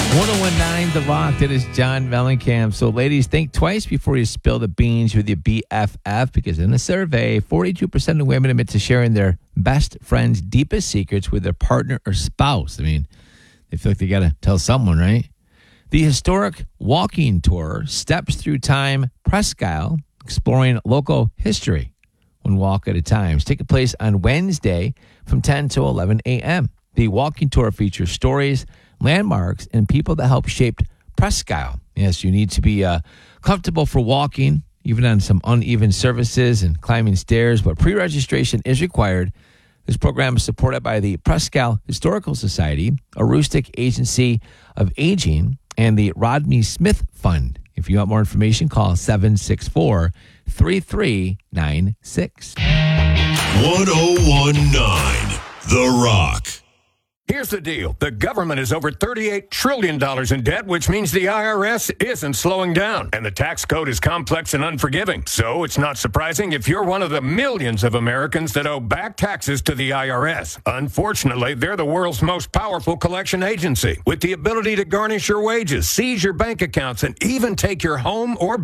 1019 The Rock, that is John Mellencamp. So, ladies, think twice before you spill the beans with your BFF, because in a survey, 42% of women admit to sharing their best friend's deepest secrets with their partner or spouse. I mean, they feel like they got to tell someone, right? The historic walking tour, Steps Through Time Presque Isle, exploring local history, one walk at a time. It's taking place on Wednesday from 10 to 11 a.m. The walking tour features stories, landmarks, and people that helped shape Presque Isle. Yes, you need to be comfortable for walking, even on some uneven surfaces and climbing stairs, but pre-registration is required. This program is supported by the Presque Isle Historical Society, a Aroostook Agency of Aging, and the Rodney Smith Fund. If you want more information, call 764-3396. 1019 The Rock. Here's the deal. The government is over $38 trillion in debt, which means the IRS isn't slowing down. And the tax code is complex and unforgiving. So it's not surprising if you're one of the millions of Americans that owe back taxes to the IRS. Unfortunately, they're the world's most powerful collection agency, with the ability to garnish your wages, seize your bank accounts, and even take your home or